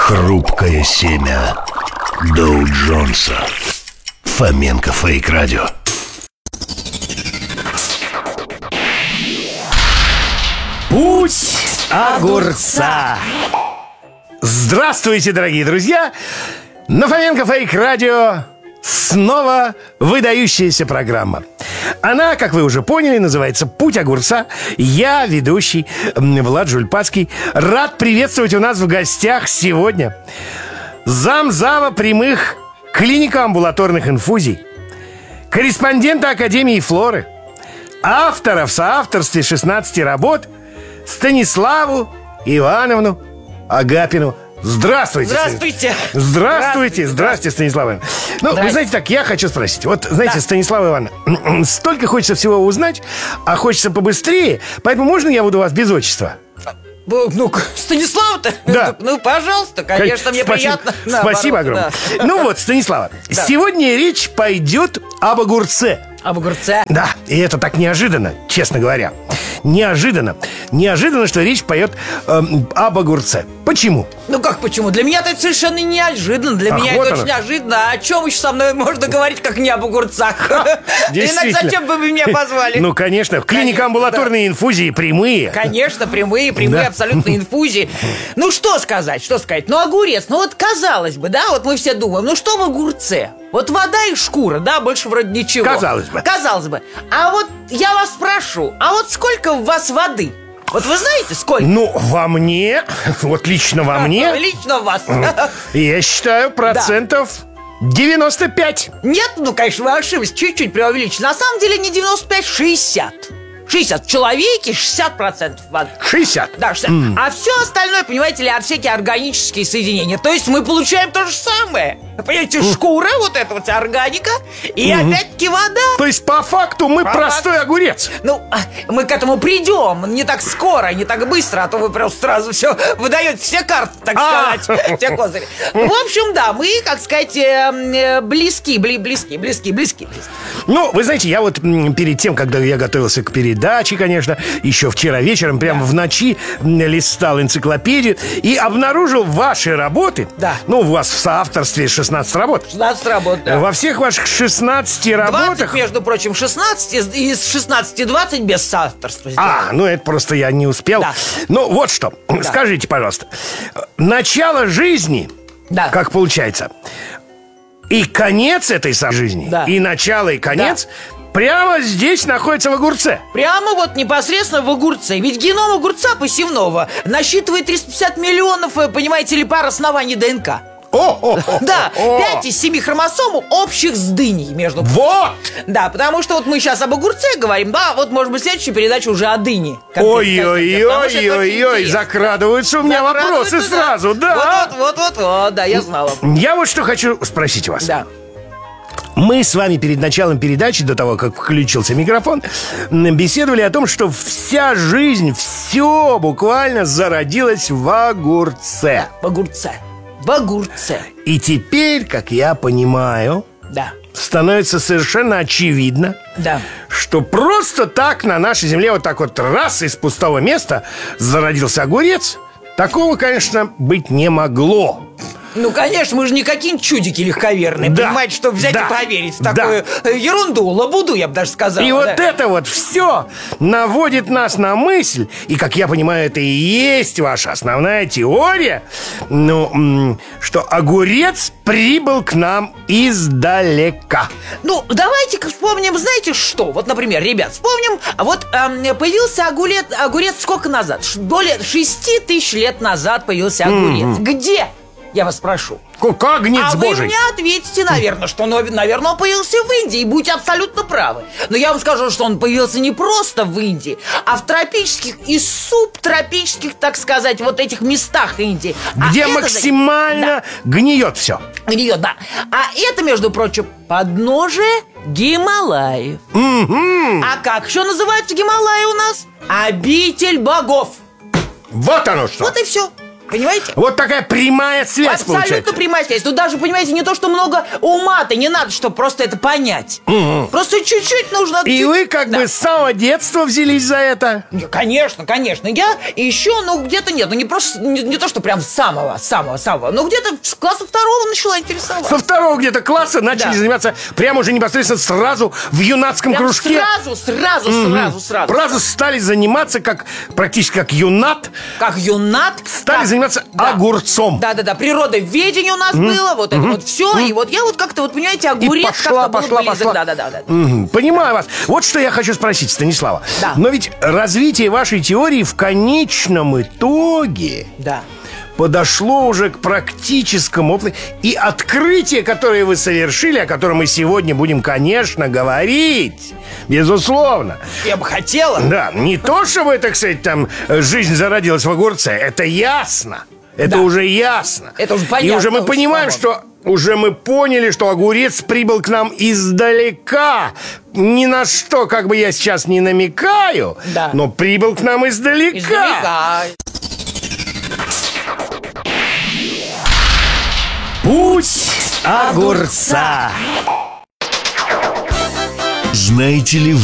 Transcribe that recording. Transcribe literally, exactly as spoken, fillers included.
Хрупкое семя Доу Джонса. Фоменко Фейк Радио. Путь огурца. Здравствуйте, дорогие друзья! На Фоменко Фейк Радио снова выдающаяся программа. Она, как вы уже поняли, называется «Путь огурца». Я, ведущий Влад Жульпацкий, рад приветствовать у нас в гостях сегодня замзава прямых клинико-амбулаторных инфузий, корреспондента Академии флоры, автора в соавторстве шестнадцати работ Станиславу Ивановну Агапину. Здравствуйте! Здравствуйте! Здравствуйте! Здравствуйте, Станислав Иванович. Ну, вы знаете, так, я хочу спросить. Вот, знаете, да. Станислав Иванович, столько хочется всего узнать, а хочется побыстрее, поэтому можно я буду вас без отчества? Ну, Станислав-то? Да. Ну, пожалуйста, конечно, мне Спасибо. приятно. Спасибо огромное. Да. Ну вот, Станислава, да. Сегодня речь пойдет об огурце. Об огурце? Да, и это так неожиданно, честно говоря. Неожиданно. Неожиданно, что речь пойдет э, об огурце. Почему? Ну как почему? Для меня это совершенно неожиданно. Для Ах, меня вот это оно. очень неожиданно. О чем еще со мной можно говорить, как не об огурцах? Иначе зачем бы вы меня позвали? Ну, конечно, клинико-амбулаторные инфузии прямые. Конечно, прямые, прямые абсолютно инфузии. Ну, что сказать, что сказать? Ну, огурец, ну вот казалось бы, да, вот мы все думаем, ну что в огурце? Вот вода и шкура, да, больше вроде ничего. Казалось бы. Казалось бы. А вот я вас спрошу, а вот сколько у вас воды? Вот вы знаете, сколько? Ну, во мне, вот лично во мне, лично в вас. я считаю, процентов девяносто пять. Нет, ну, конечно, вы ошиблись, чуть-чуть преувеличили. На самом деле не девяносто пять, шестьдесят. шестьдесят в человеке, шестьдесят процентов воды. шестьдесят? Да, шестьдесят. Mm. А все остальное, понимаете ли, всякие органические соединения. То есть мы получаем то же самое. Понимаете, mm. шкура, вот эта вот органика, и mm-hmm. опять-таки вода. То есть по факту мы по простой факту... огурец. Ну, мы к этому придем. Не так скоро, не так быстро, а то вы просто сразу все выдаете, все карты, так сказать, все козыри. В общем, да, мы, как сказать, близки, близки, близки, близки. Ну, вы знаете, я вот перед тем, когда я готовился к передаче, конечно, еще вчера вечером, прямо да. в ночи листал энциклопедию и обнаружил ваши работы. Да. Ну, у вас в соавторстве шестнадцать работ. шестнадцать работ, да. Во всех ваших шестнадцати работах... двадцать, между прочим, шестнадцать, из шестнадцати двадцать без соавторства. А, ну это просто я не успел. Да. Ну, вот что. Да. Скажите, пожалуйста, начало жизни, да. как получается, и конец этой жизни, да. и начало, и конец... Да. Прямо здесь находится в огурце. Прямо вот непосредственно в огурце. Ведь геном огурца посевного насчитывает триста пятьдесят миллионов, понимаете ли, пар оснований ДНК. О, о, о, да, о. пять из семи хромосом общих с дыней, между прочим. Вот! Да, потому что вот мы сейчас об огурце говорим, да, вот, может быть, следующая передача уже о дыне. Ой-ой-ой-ой-ой, закрадываются у меня вопросы сразу, да. Вот-вот-вот-вот, да, я знала. Я вот что хочу спросить вас. Да. Мы с вами перед началом передачи, до того, как включился микрофон, беседовали о том, что вся жизнь, все буквально зародилось в огурце. В огурце. В огурце. И теперь, как я понимаю, да. становится совершенно очевидно, да. что просто так на нашей земле вот так вот раз из пустого места зародился огурец. Такого, конечно, быть не могло. Ну, конечно, мы же не какие-нибудь чудики легковерные. Да, понимаете, чтобы взять да, и поверить в такую да. ерунду, лабуду, я бы даже сказал. И да. вот это вот все наводит нас на мысль, и, как я понимаю, это и есть ваша основная теория, ну, что огурец прибыл к нам издалека. Ну, давайте-ка вспомним, знаете что? Вот, например, ребят, вспомним, вот э, появился огурец, огурец сколько назад? Более шести тысяч лет назад появился огурец. Mm-hmm. Где? Я вас спрошу. Как гнец а Божий. вы мне ответите, наверное, что, наверное, он появился в Индии, и будете абсолютно правы. Но я вам скажу, что он появился не просто в Индии, а в тропических и субтропических, так сказать, вот этих местах Индии. Где а максимально это, да, гниет все. Гниет, да. А это, между прочим, подножие Гималаев. Mm-hmm. А как еще называются Гималаи у нас? Обитель богов. Вот оно что. Вот и все. Понимаете? Вот такая прямая связь Абсолютно получается. прямая связь. Тут даже, понимаете, не то, что много ума-то не надо, чтобы просто это понять. Угу. Просто чуть-чуть нужно... И чуть... вы как да. бы с самого детства взялись за это? Конечно, конечно. Я еще, ну, где-то нет. Ну, не просто, не, не то, что прям с самого, самого, самого. Но где-то с класса второго начала интересоваться. Со второго где-то класса начали Да. заниматься прямо уже непосредственно сразу в юнацком Прям кружке. сразу, сразу, Мгм. сразу, сразу. Сразу стали заниматься как практически как юнат. Как юнат. Стали как- заниматься да. огурцом. Да-да-да, природоведение у нас было, вот это вот все. И вот я вот как-то, вот понимаете, огурец пошла, как-то был пошла, близок. пошла. Да-да-да. Мгм. Понимаю вас. Вот что я хочу спросить, Станислава. Да. Но ведь развитие вашей теории в конечном итоге Да. подошло уже к практическому опыту. И открытие, которое вы совершили, о котором мы сегодня будем, конечно, говорить, безусловно. Я бы хотела. Да, не то, чтобы, так сказать, там жизнь зародилась в огурце, это ясно. Это Да. уже ясно. Это уже И понятно уже мы очень, понимаем, по-моему. что уже мы поняли, что огурец прибыл к нам издалека. Ни на что, как бы я сейчас не намекаю, Да. но прибыл к нам издалека. Издалека. Путь огурца. Знаете ли